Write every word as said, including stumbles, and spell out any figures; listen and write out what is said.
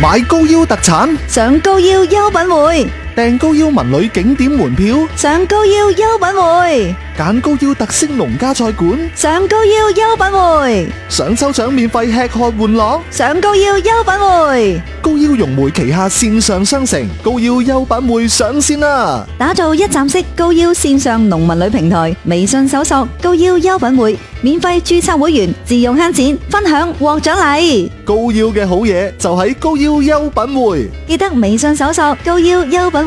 買高腰特產， 上高腰優品匯， 訂高腰文旅景點門票， 上高腰優品匯， 揀高腰特色農家菜館， 上高腰優品匯， 想抽獎免費吃喝玩樂， 上高腰優品匯。 高腰融媒旗下線上商城高腰優品匯上線啦！ 打造一站式高腰線上農民旅平台，微信搜索高腰優品匯，免費註冊會員，自用慳錢，分享獲獎勵。 高腰嘅好嘢就喺高腰優品匯， 記得微信搜索高腰優品匯。